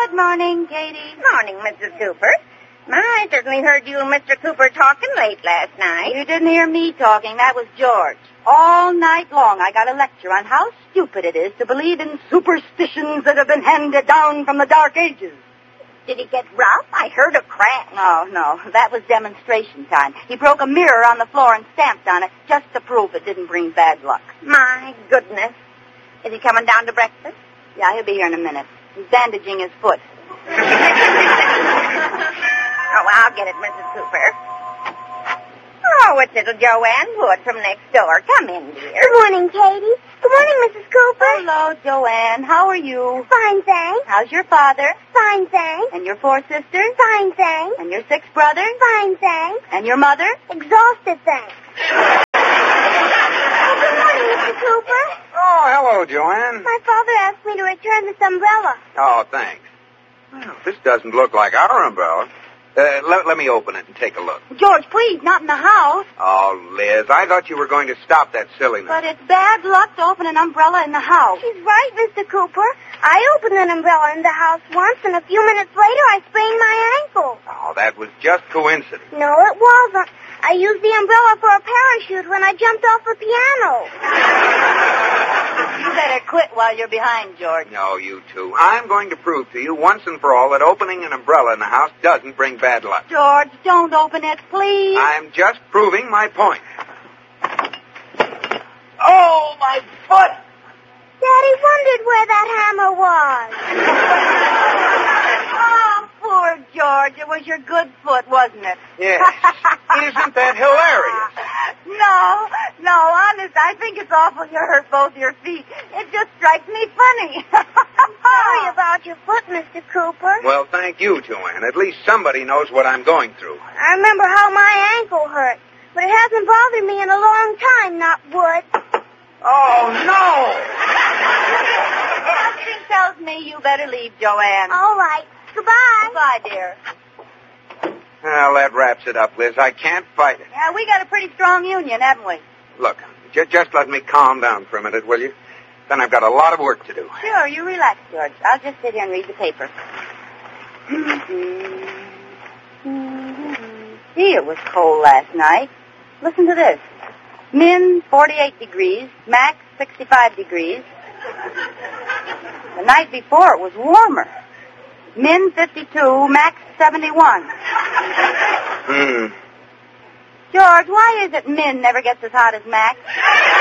Good morning, Katie. Morning, Mrs. Cooper. I certainly heard you and Mr. Cooper talking late last night. You didn't hear me talking. That was George. All night long I got a lecture on how stupid it is to believe in superstitions that have been handed down from the Dark Ages. Did he get rough? I heard a crack. No. That was demonstration time. He broke a mirror on the floor and stamped on it just to prove it didn't bring bad luck. My goodness. Is he coming down to breakfast? Yeah, he'll be here in a minute. He's bandaging his foot. Oh, I'll get it, Mrs. Cooper. Oh, it's little Joanne Wood from next door. Come in, dear. Good morning, Katie. Good morning, Mrs. Cooper. Hello, Joanne. How are you? Fine, thanks. How's your father? Fine, thanks. And your 4 sisters? Fine, thanks. And your 6 brothers? Fine, thanks. And your mother? Exhausted, thanks. Good morning, Mr. Cooper. Oh, hello, Joanne. My father asked me to return this umbrella. Oh, thanks. Well, this doesn't look like our umbrella. Let me open it and take a look. George, please, not in the house. Oh, Liz, I thought you were going to stop that silliness. But it's bad luck to open an umbrella in the house. She's right, Mr. Cooper. I opened an umbrella in the house once, and a few minutes later I sprained my ankle. Oh, that was just coincidence. No, it wasn't. I used the umbrella for a parachute when I jumped off the piano. You better quit while you're behind, George. No, you two. I'm going to prove to you once and for all that opening an umbrella in the house doesn't bring bad luck. George, don't open it, please. I'm just proving my point. Oh, my foot! Daddy wondered where that hammer was. Oh, poor George. It was your good foot, wasn't it? Yes. Isn't that hilarious? No, honest, I think it's awful you hurt both your feet. It just strikes me funny. Sorry about your foot, Mr. Cooper. Well, thank you, Joanne. At least somebody knows what I'm going through. I remember how my ankle hurt, but it hasn't bothered me in a long time, not wood. Oh, no! Something tells me you better leave, Joanne. All right. Goodbye. Goodbye, dear. Well, that wraps it up, Liz. I can't fight it. Yeah, we got a pretty strong union, haven't we? Look, just let me calm down for a minute, will you? Then I've got a lot of work to do. Sure, you relax, George. I'll just sit here and read the paper. Gee, it was cold last night. Listen to this. Min, 48 degrees. Max, 65 degrees. The night before, it was warmer. Min, 52. Max, 71. George, why is it Min never gets as hot as Max?